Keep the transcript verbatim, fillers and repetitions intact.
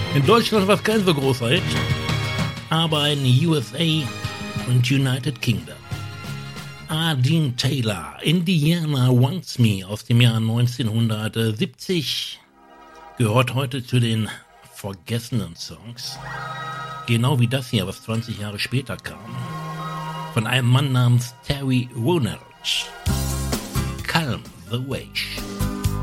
In Deutschland war es kein so großer Hit, aber in U S A und United Kingdom. A. Dean Taylor, Indiana Wants Me aus dem Jahr neunzehnhundertsiebzig, gehört heute zu den vergessenen Songs. Genau wie das hier, was zwanzig Jahre später kam. Von einem Mann namens Terry Ronalds. Calm the Wave.